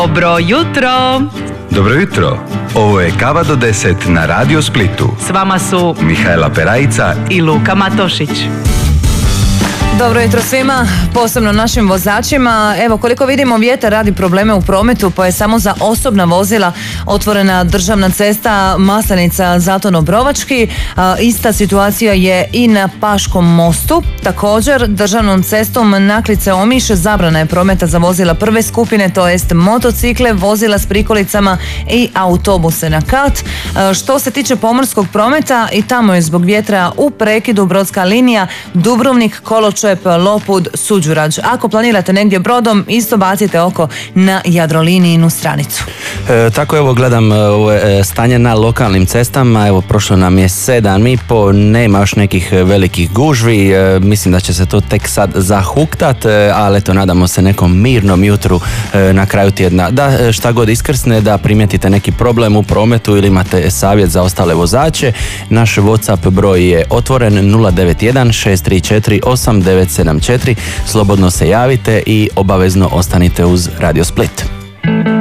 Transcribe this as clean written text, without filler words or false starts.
Dobro jutro! Dobro jutro, ovo je Kava do 10 na Radio Splitu. S vama su Mihajla Perajica i Luka Matošić. Dobro jutro svima, posebno našim vozačima. Evo, koliko vidimo, vjetar radi probleme u prometu, pa je samo za osobna vozila otvorena državna cesta Maslenica-Zaton-Obrovački. Ista situacija je i na Paškom mostu. Također, državnom cestom Naklice-Omiš zabrana je prometa za vozila prve skupine, to jest motocikle, vozila s prikolicama i autobuse na kat. Što se tiče pomorskog prometa, i tamo je zbog vjetra u prekidu brodska linija Dubrovnik-Koločep, Lopud, Suđurađ. Ako planirate negdje brodom, isto bacite oko na Jadrolinijinu stranicu. Tako evo gledam stanje na lokalnim cestama, evo prošlo nam je 7,5, nema još nekih velikih gužvi, mislim da će se to tek sad zahuktat, ali eto nadamo se nekom mirnom jutru na kraju tjedna. Da šta god iskrsne, da primijetite neki problem u prometu ili imate savjet za ostale vozače, naš WhatsApp broj je otvoren 091 634 8974, slobodno se javite i obavezno ostanite uz Radio Split.